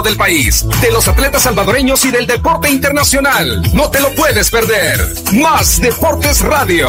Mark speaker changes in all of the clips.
Speaker 1: del país, de los atletas salvadoreños y del deporte internacional. No te lo puedes perder. Más Deportes Radio.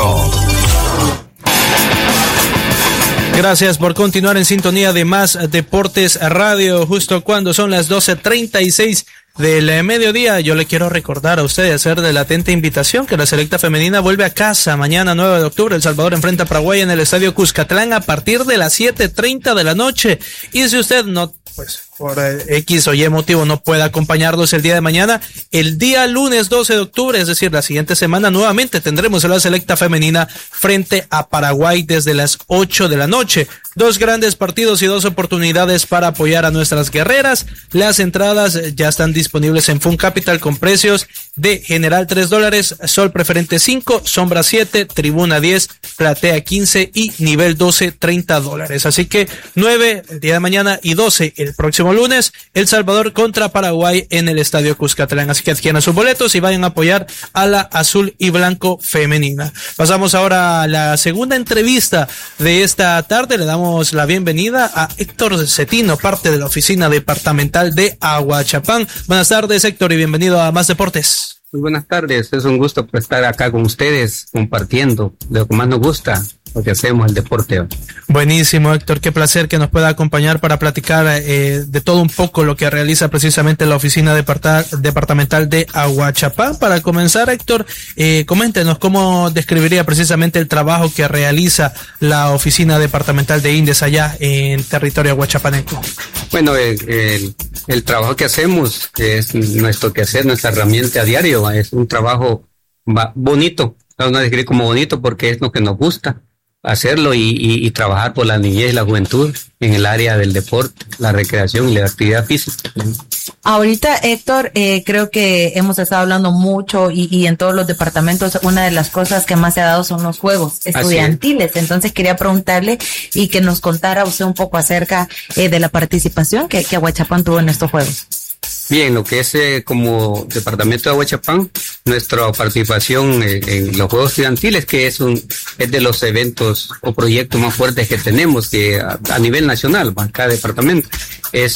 Speaker 2: Gracias por continuar en sintonía de Más Deportes Radio, justo cuando son las 12:36 del mediodía. Yo le quiero recordar a usted, hacer de latente invitación, que la selecta femenina vuelve a casa mañana 9 de octubre. El Salvador enfrenta a Paraguay en el Estadio Cuscatlán a partir de las 7:30 de la noche. Y si usted no, pues por X o Y motivo no puede acompañarnos el día de mañana, el día lunes 12 de octubre, es decir, la siguiente semana, nuevamente tendremos a la selecta femenina frente a Paraguay desde las 8 de la noche. 2 grandes partidos y 2 oportunidades para apoyar a nuestras guerreras. Las entradas ya están disponibles en Fun Capital con precios de general $3, Sol Preferente 5, Sombra 7, Tribuna 10, Platea 15 y Nivel 12 $30. Así que 9 el día de mañana y 12 el próximo lunes, El Salvador contra Paraguay en el Estadio Cuscatlán. Así que adquieran sus boletos y vayan a apoyar a la azul y blanco femenina. Pasamos ahora a la segunda entrevista de esta tarde. Le damos la bienvenida a Héctor Cetino, parte de la oficina departamental de Aguachapán. Buenas tardes, Héctor, y bienvenido a Más Deportes.
Speaker 3: Muy buenas tardes, es un gusto estar acá con ustedes compartiendo lo que más nos gusta, lo que hacemos, el deporte.
Speaker 2: Buenísimo, Héctor, qué placer que nos pueda acompañar para platicar de todo un poco lo que realiza precisamente la oficina departamental de Aguachapán. Para comenzar, Héctor, coméntenos cómo describiría precisamente el trabajo que realiza la oficina departamental de INDES allá en territorio aguachapaneco.
Speaker 3: Bueno, el trabajo que hacemos es nuestro quehacer, nuestra herramienta a diario, es un trabajo bonito, vamos a describir como bonito porque es lo que nos gusta hacerlo y trabajar por la niñez y la juventud en el área del deporte, la recreación y la actividad física.
Speaker 4: Ahorita, Héctor, creo que hemos estado hablando mucho y en todos los departamentos una de las cosas que más se ha dado son los juegos estudiantiles. Entonces quería preguntarle y que nos contara usted un poco acerca de la participación que Aguachapán tuvo en estos juegos.
Speaker 3: Bien, lo que es como departamento de Aguachapán, nuestra participación en los Juegos Estudiantiles, que es de los eventos o proyectos más fuertes que tenemos que a nivel nacional, cada departamento. Es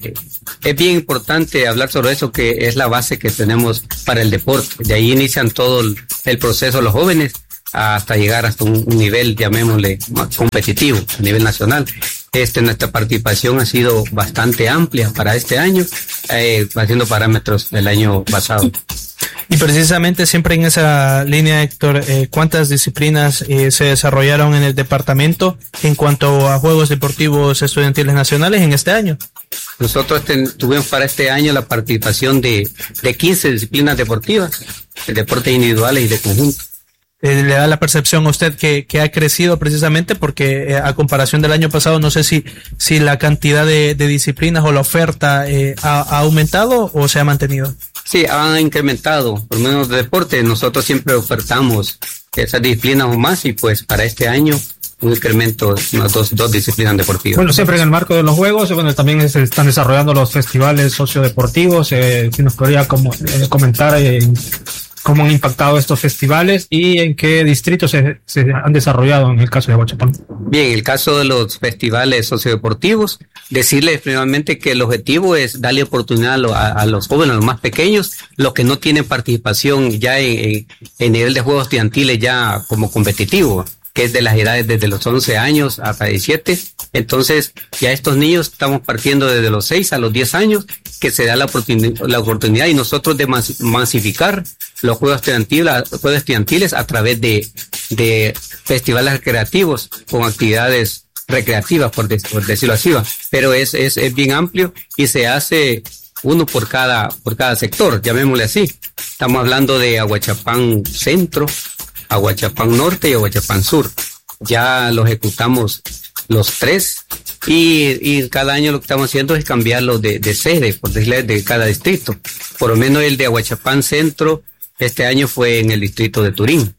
Speaker 3: bien importante hablar sobre eso, que es la base que tenemos para el deporte. De ahí inician todo el proceso los jóvenes hasta llegar hasta un nivel, llamémosle, más competitivo a nivel nacional. Nuestra participación ha sido bastante amplia para este año, haciendo parámetros del año pasado.
Speaker 2: Y precisamente siempre en esa línea, Héctor, ¿cuántas disciplinas se desarrollaron en el departamento en cuanto a Juegos Deportivos Estudiantiles Nacionales en este año?
Speaker 3: Nosotros tuvimos para este año la participación de 15 disciplinas deportivas, de deportes individuales y de conjunto.
Speaker 2: Le da la percepción a usted que ha crecido precisamente porque a comparación del año pasado, no sé si la cantidad de disciplinas o la oferta ha aumentado o se ha mantenido.
Speaker 3: Sí, han incrementado, por lo menos de deporte. Nosotros siempre ofertamos esas disciplinas o más y pues para este año un incremento, unas dos disciplinas deportivas.
Speaker 5: Bueno, siempre en el marco de los juegos, bueno, también se están desarrollando los festivales sociodeportivos. Si nos podría comentar cómo han impactado estos festivales y en qué distritos se han desarrollado en el caso de Aguachapán.
Speaker 3: Bien, en el caso de los festivales sociodeportivos, decirles primeramente que el objetivo es darle oportunidad a los jóvenes, a los más pequeños, los que no tienen participación ya en nivel de juegos estudiantiles ya como competitivo, que es de las edades desde los 11 años hasta 17. Entonces, ya estos niños estamos partiendo desde los 6 a los 10 años, que se da la oportunidad y nosotros de masificar los juegos estudiantiles a través de festivales recreativos con actividades recreativas, por decirlo así. Pero es bien amplio y se hace uno por cada sector, llamémosle así. Estamos hablando de Aguachapán Centro, Aguachapán Norte y Aguachapán Sur. Ya lo ejecutamos los 3 y cada año lo que estamos haciendo es cambiarlo de sede, por decirle, de cada distrito. Por lo menos el de Aguachapán Centro este año fue en el distrito de Turín.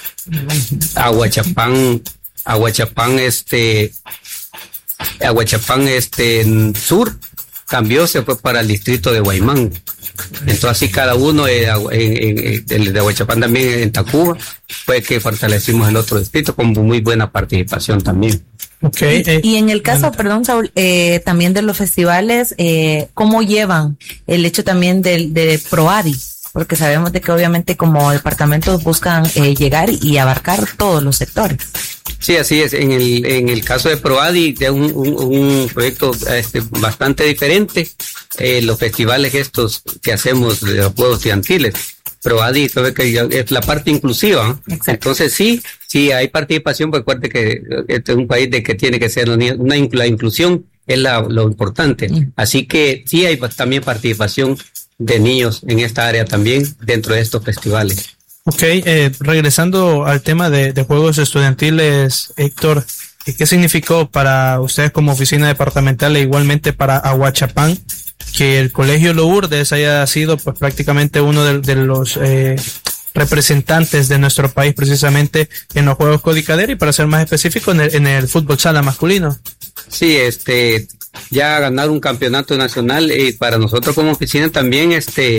Speaker 3: Aguachapán Sur cambió, se fue para el distrito de Guaymán. Entonces así cada uno, el de Aguachapán también en Tacuba, fue que fortalecimos el otro distrito con muy buena participación también.
Speaker 2: Okay,
Speaker 4: y en el caso, perdón, Saúl, también de los festivales, ¿cómo llevan el hecho también de ProAdi? Porque sabemos de que obviamente como departamentos buscan llegar y abarcar todos los sectores.
Speaker 3: Sí, así es. En el caso de ProAdi, de un proyecto bastante diferente, los festivales estos que hacemos de los juegos estudiantiles. ProAdi creo que es la parte inclusiva, ¿no? Entonces sí hay participación, porque recuerde que este es un país de que tiene que ser la inclusión es lo importante. Así que sí hay también participación de niños en esta área también dentro de estos festivales.
Speaker 2: Ok, regresando al tema de juegos estudiantiles, Héctor, ¿qué significó para ustedes como oficina departamental e igualmente para Aguachapán que el Colegio Lourdes haya sido pues prácticamente uno de los representantes de nuestro país precisamente en los Juegos Codicadera y para ser más específico en el fútbol sala masculino?
Speaker 3: Sí, ya ganar un campeonato nacional y para nosotros como oficina también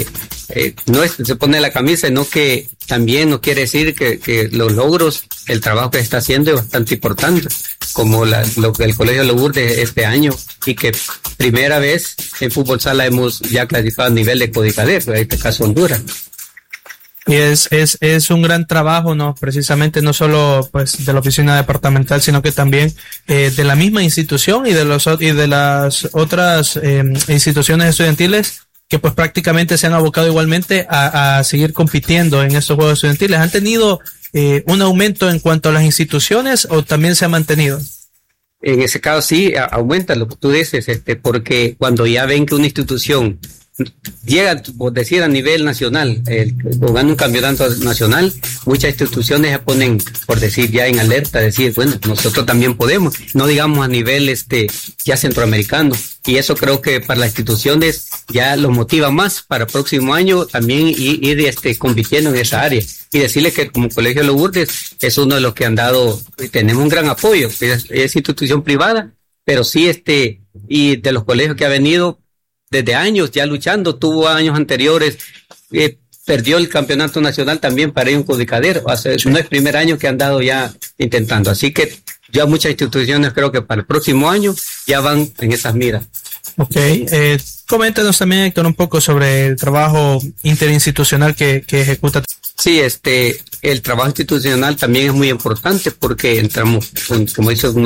Speaker 3: no es se pone la camisa, sino que también no quiere decir que los logros, el trabajo que está haciendo es bastante importante, como lo que el Colegio Lourdes este año, y que primera vez en fútbol sala hemos ya clasificado a nivel de Codicadera, en este caso Honduras.
Speaker 2: Y es un gran trabajo, ¿no? Precisamente no solo pues de la oficina departamental, sino que también de la misma institución y de las otras instituciones estudiantiles que pues prácticamente se han abocado igualmente a seguir compitiendo en estos juegos estudiantiles. ¿Han tenido un aumento en cuanto a las instituciones o también se ha mantenido?
Speaker 3: En ese caso sí, aumenta lo que tú dices, porque cuando ya ven que una institución llega, por decir, a nivel nacional, o gana un campeonato nacional, muchas instituciones se ponen, por decir, ya en alerta, decir, bueno, nosotros también podemos, no digamos a nivel ya centroamericano, y eso creo que para las instituciones ya los motiva más para el próximo año también ir compitiendo en esa área, y decirles que como Colegio Lourdes es uno de los que han dado, tenemos un gran apoyo, es institución privada, pero sí y de los colegios que ha venido desde años ya luchando, tuvo años anteriores, perdió el campeonato nacional también para ir a un Codicadero, no es primer año que han dado ya intentando, así que ya muchas instituciones creo que para el próximo año ya van en esas miras.
Speaker 2: Ok, coméntanos también, Héctor, un poco sobre el trabajo interinstitucional que ejecuta.
Speaker 3: Sí, el trabajo institucional también es muy importante porque entramos, como dice,